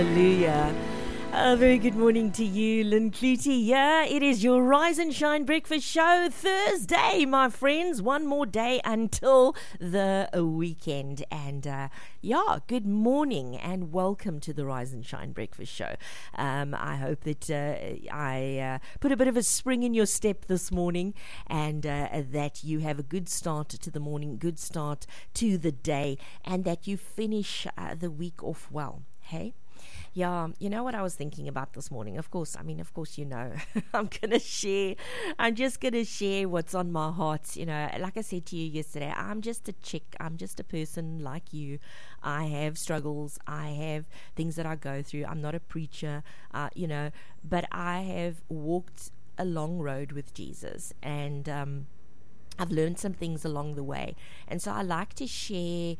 Hallelujah. A very good morning to you, Lynn Clutie. Yeah, it is your Rise and Shine Breakfast Show Thursday, my friends. One more day until the weekend. And good morning and welcome to the Rise and Shine Breakfast Show. I hope that I put a bit of a spring in your step this morning and that you have a good start to the morning, good start to the day, and that you finish the week off well. Hey? Yeah, you know what I was thinking about this morning? Of course, you know, I'm just going to share what's on my heart. You know, like I said to you yesterday, I'm just a chick. I'm just a person like you. I have struggles. I have things that I go through. I'm not a preacher, but I have walked a long road with Jesus, and I've learned some things along the way. And so I like to share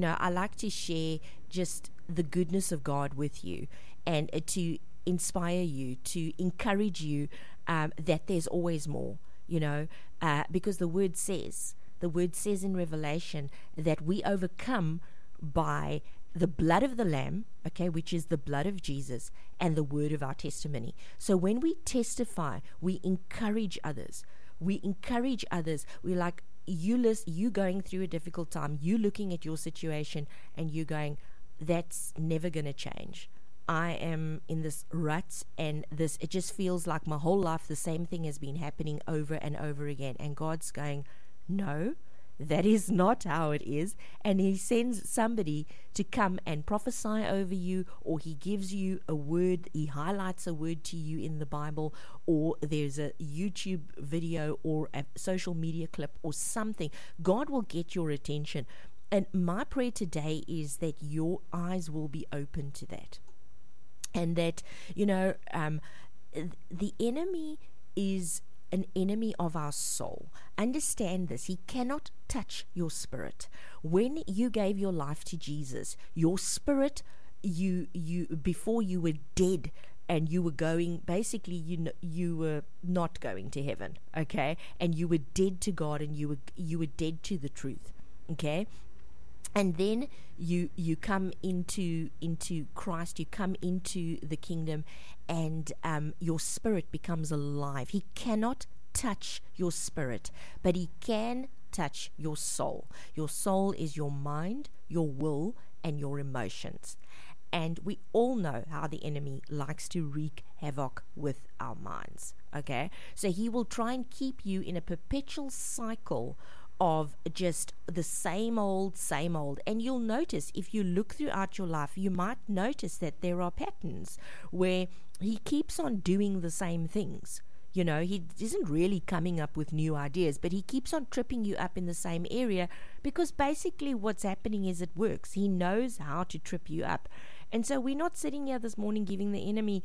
just the goodness of God with you, and to inspire you, to encourage you that there's always more, because the word says in Revelation that we overcome by the blood of the Lamb, okay, which is the blood of Jesus, and the word of our testimony. So when we testify, we encourage others. We're like, you going through a difficult time, you looking at your situation and you going, that's never going to change. I am in this rut, and it just feels like my whole life the same thing has been happening over and over again. And God's going, no, that is not how it is. And he sends somebody to come and prophesy over you, or he gives you a word, he highlights a word to you in the Bible, or there's a YouTube video or a social media clip or something. God will get your attention. And my prayer today is that your eyes will be open to that. And that, the enemy is an enemy of our soul. Understand this. He cannot touch your spirit. When you gave your life to Jesus, your spirit, you before you were dead, and you were going, basically, you were not going to heaven, okay? And you were dead to God, and you were dead to the truth, okay? And then you come into Christ, you come into the kingdom, and your spirit becomes alive. He cannot touch your spirit, but he can touch your soul. Your soul is your mind, your will, and your emotions. And we all know how the enemy likes to wreak havoc with our minds, okay? So he will try and keep you in a perpetual cycle of just the same old. And you'll notice, if you look throughout your life, you might notice that there are patterns where he keeps on doing the same things. He isn't really coming up with new ideas, but he keeps on tripping you up in the same area, because basically what's happening is it works. He knows how to trip you up. And so we're not sitting here this morning giving the enemy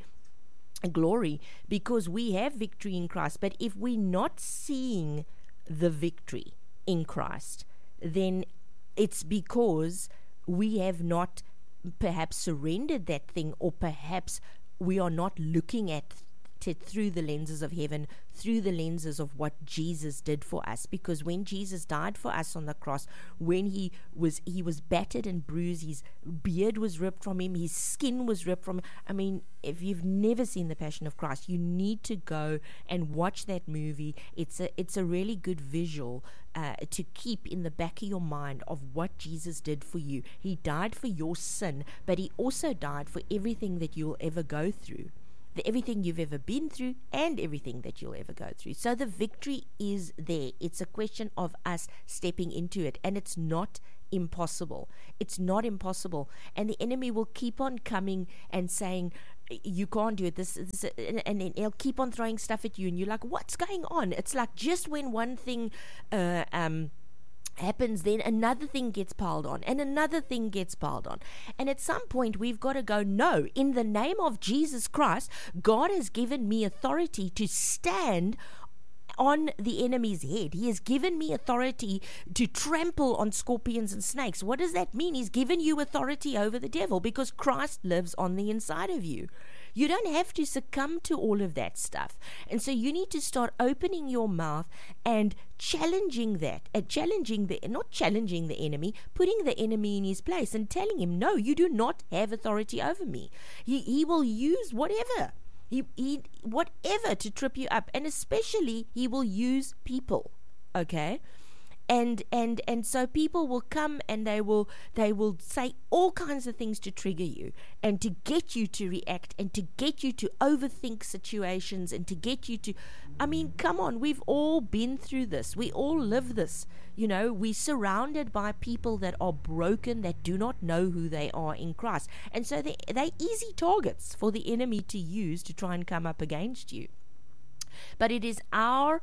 glory, because we have victory in Christ. But if we're not seeing the victory in Christ, then it's because we have not perhaps surrendered that thing, or perhaps we are not looking at it through the lenses of heaven, through the lenses of what Jesus did for us. Because when Jesus died for us on the cross, when he was battered and bruised, his beard was ripped from him, his skin was ripped from him. I mean, if you've never seen The Passion of Christ, you need to go and watch that movie. It's a really good visual to keep in the back of your mind of what Jesus did for you. He died for your sin, but he also died for everything that you'll ever go through. Everything you've ever been through, and everything that you'll ever go through. So the victory is there. It's a question of us stepping into it, and it's not impossible. It's not impossible. And the enemy will keep on coming and saying, you can't do it, this and he'll keep on throwing stuff at you, and you're like, what's going on? It's like, just when one thing happens, then another thing gets piled on, and another thing gets piled on. And at some point we've got to go, no, in the name of Jesus Christ, God has given me authority to stand on the enemy's head. He has given me authority to trample on scorpions and snakes. What does that mean? He's given you authority over the devil because Christ lives on the inside of you. You don't have to succumb to all of that stuff. And so you need to start opening your mouth and challenging that, and not challenging the enemy, putting the enemy in his place and telling him, no, you do not have authority over me. He will use whatever. Whatever to trip you up, and especially he will use people, okay? And so people will come and they will say all kinds of things to trigger you and to get you to react and to get you to overthink situations and to get you to, I mean, come on, we've all been through this. We all live this. You know, we're surrounded by people that are broken, that do not know who they are in Christ. And so they're easy targets for the enemy to use to try and come up against you. But it is our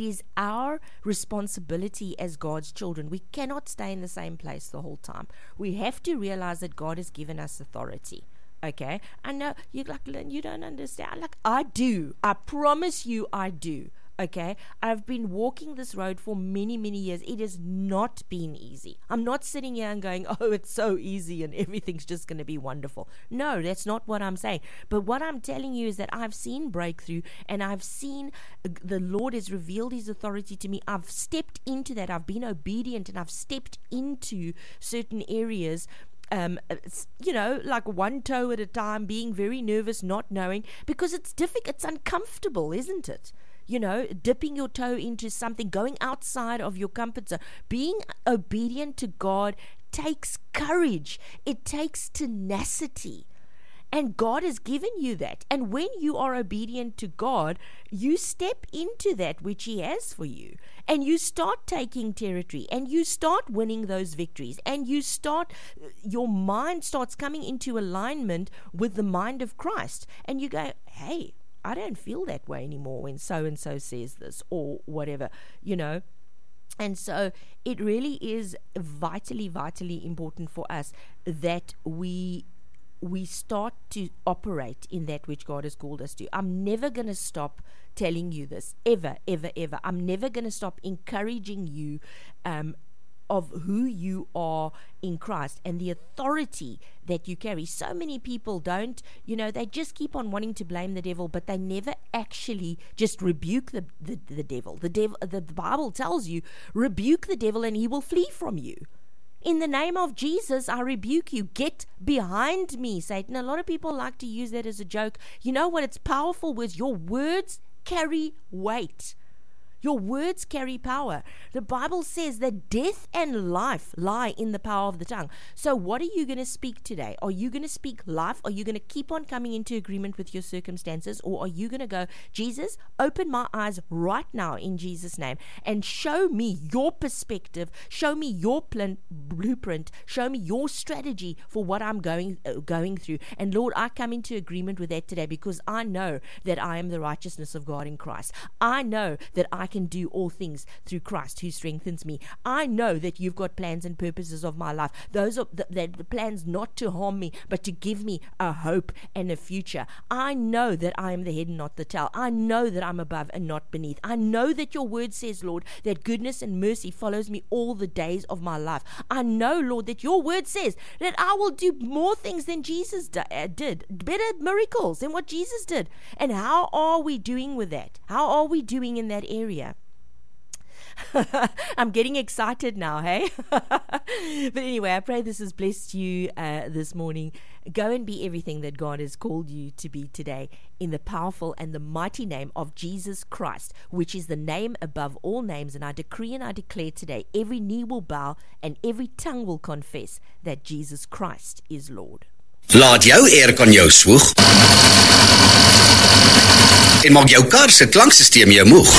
responsibility as God's children. We cannot stay in the same place the whole time. We have to realize that God has given us authority. Okay? I know you're like, Lynn, you don't understand. Like, I do. I promise you I do. Okay, I've been walking this road for many, many years. It has not been easy. I'm not sitting here and going, oh, it's so easy and everything's just going to be wonderful. No, that's not what I'm saying. But what I'm telling you is that I've seen breakthrough and I've seen the Lord has revealed his authority to me. I've stepped into that. I've been obedient and I've stepped into certain areas, you know, like one toe at a time, being very nervous, not knowing, because it's difficult, it's uncomfortable, isn't it? You know, dipping your toe into something, going outside of your comfort zone. Being obedient to God takes courage. It takes tenacity. And God has given you that. And when you are obedient to God, you step into that which he has for you. And you start taking territory. And you start winning those victories. And your mind starts coming into alignment with the mind of Christ. And you go, hey, I don't feel that way anymore when so-and-so says this or whatever, you know. And so it really is vitally, vitally important for us that we start to operate in that which God has called us to. I'm never going to stop telling you this, ever, ever, ever. I'm never going to stop encouraging you of who you are in Christ and the authority that you carry. So many people don't, you know, they just keep on wanting to blame the devil, but they never actually just rebuke the devil. The Bible tells you, rebuke the devil and he will flee from you. In the name of Jesus, I rebuke you. Get behind me, Satan. A lot of people like to use that as a joke. You know what? It's powerful words. Your words carry weight. Your words carry power. The Bible says that death and life lie in the power of the tongue. So what are you going to speak today? Are you going to speak life? Are you going to keep on coming into agreement with your circumstances? Or are you going to go, Jesus, open my eyes right now in Jesus' name and show me your perspective, show me your blueprint, show me your strategy for what I'm going through. And Lord, I come into agreement with that today because I know that I am the righteousness of God in Christ. I know that I can do all things through Christ who strengthens me. I know that you've got plans and purposes of my life. Those are the plans not to harm me, but to give me a hope and a future. I know that I am the head and not the tail. I know that I'm above and not beneath. I know that your word says, Lord, that goodness and mercy follows me all the days of my life. I know, Lord, that your word says that I will do more things than Jesus did, better miracles than what Jesus did. And how are we doing with that? How are we doing in that area? I'm getting excited now, hey? But anyway, I pray this has blessed you this morning. Go and be everything that God has called you to be today in the powerful and the mighty name of Jesus Christ, which is the name above all names. And I decree and I declare today, every knee will bow and every tongue will confess that Jesus Christ is Lord. Laat jou aircon jou swoeg en maak jou kar se klanksysteem jou moeg.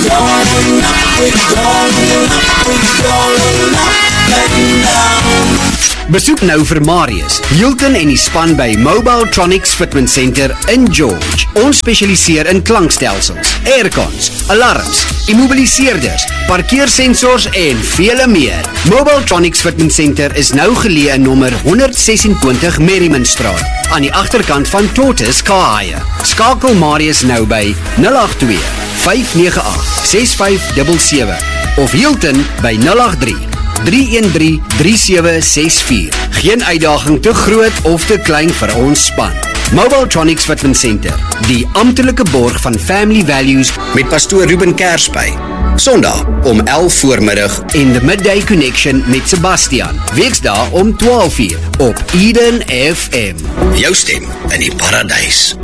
Besoek nou vir Marius, Hilton en die span by Mobile Tronics Fitment Center in George. Ons spesialiseer in klankstelsels, aircons, alarms, immobiliseerders, parkeersensors en vele meer. Mobile Tronics Fitment Center is nou geleë in nommer 126 Merrimanstraat, aan die agterkant van Tortoise Car Hire. Skakel Marius nou by 082 598-6577 of Hilton by 083-313-3764. Geen uitdaging te groot of te klein vir ons span. Mobile Tronics Fitment Center, die amptelike borg van Family Values met pastoor Ruben Kersby. Sondag om 11 voormiddag en The Midday Connection met Sebastian. Weksdae om 12 uur op Eden FM. Jou stem in die paradys.